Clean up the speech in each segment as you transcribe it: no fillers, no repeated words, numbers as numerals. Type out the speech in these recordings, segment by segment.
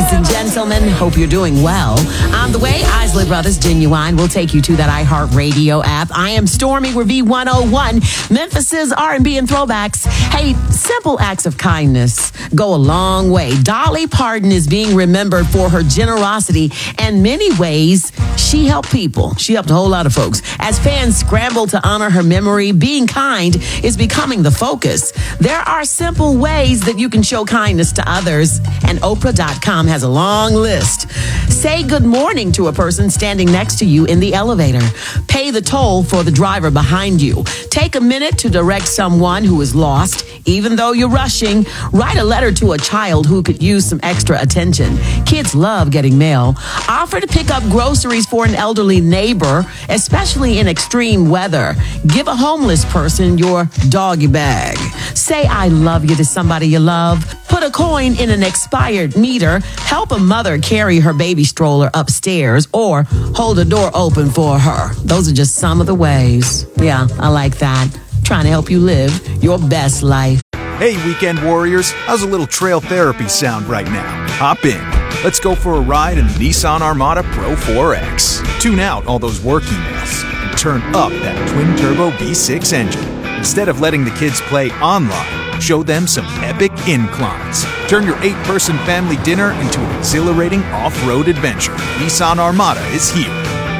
ladies and gentlemen. Hope you're doing well. On the way, Isley Brothers Genuine will take you to that iHeartRadio app. I am Stormy with V101, Memphis's R&B and throwbacks. Hey, simple acts of kindness go a long way. Dolly Parton is being remembered for her generosity, and many ways she helped people. She helped a whole lot of folks. As fans scramble to honor her memory, being kind is becoming the focus. There are simple ways that you can show kindness to others, and Oprah.com has a long list. Say good morning to a person standing next to you in the elevator. Pay the toll for the driver behind you. Take a minute to direct someone who is lost, even though you're rushing. Write a letter to a child who could use some extra attention. Kids love getting mail. Offer to pick up groceries for an elderly neighbor, especially in extreme weather. Give a homeless person your doggy bag. Say I love you to somebody you love. Put a coin in an expired meter. Help a mother carry her baby stroller upstairs, or hold a door open for her. Those are just some of the ways. Yeah, I like that. Trying to help you live your best life. Hey, weekend warriors, how's a little trail therapy sound right now? Hop in. Let's go for a ride in the Nissan Armada Pro 4X. Tune out all those work emails and turn up that twin-turbo V6 engine. Instead of letting the kids play online, show them some epic inclines. Turn your 8-person family dinner into an exhilarating off-road adventure. Nissan Armada is here.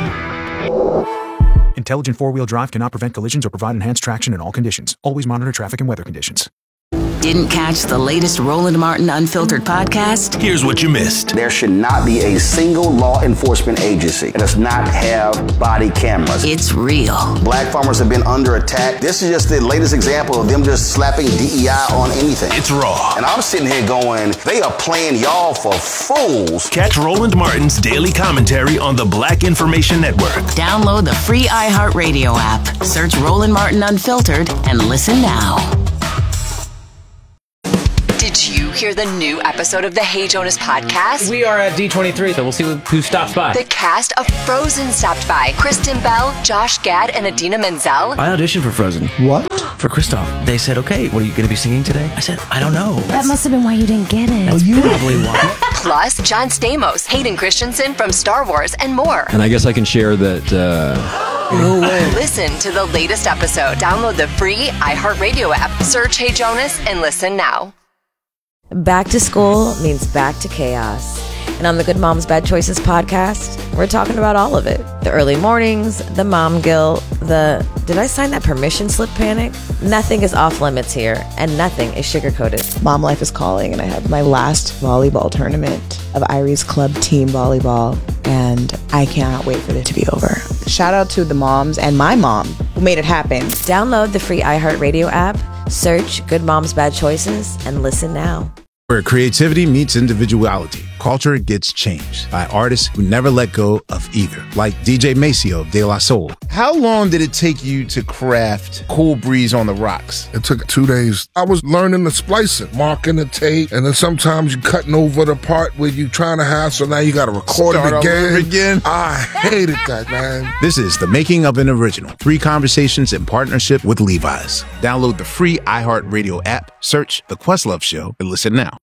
Intelligent four-wheel drive cannot prevent collisions or provide enhanced traction in all conditions. Always monitor traffic and weather conditions. Didn't catch the latest Roland Martin Unfiltered podcast? Here's what you missed. There should not be a single law enforcement agency that does not have body cameras. It's real. Black farmers have been under attack. This is just the latest example of them just slapping DEI on anything. It's raw. And I'm sitting here going, they are playing y'all for fools. Catch Roland Martin's daily commentary on the Black Information Network. Download the free iHeartRadio app. Search Roland Martin Unfiltered and listen now. Did you hear the new episode of the Hey Jonas podcast? We are at D23, so we'll see who stops by. The cast of Frozen stopped by. Kristen Bell, Josh Gad, and Idina Menzel. I auditioned for Frozen. What? For Kristoff. They said, okay, what are you going to be singing today? I said, I don't know. That must have been why you didn't get it. That's probably why. Plus, John Stamos, Hayden Christensen from Star Wars, and more. And I guess I can share that... No way. Listen to the latest episode. Download the free iHeartRadio app. Search Hey Jonas and listen now. Back to school means back to chaos. And on the Good Moms Bad Choices podcast, we're talking about all of it. The early mornings, the mom guilt, the did I sign that permission slip panic? Nothing is off limits here, and nothing is sugar-coated. Mom life is calling, and I had my last volleyball tournament of Irie's club team volleyball, and I cannot wait for it to be over. Shout out to the moms and my mom who made it happen. Download the free iHeartRadio app, search Good Moms Bad Choices, and listen now. Where creativity meets individuality, culture gets changed by artists who never let go of either, like DJ Maceo of De La Soul. How long did it take you to craft Cool Breeze on the Rocks? It took 2 days. I was learning the splicing, marking the tape, and then sometimes you cutting over the part where you trying to have, so now you got to record it again. I hated that, man. This is the making of an original. 3 conversations in partnership with Levi's. Download the free iHeartRadio app, search The Questlove Show, and listen now.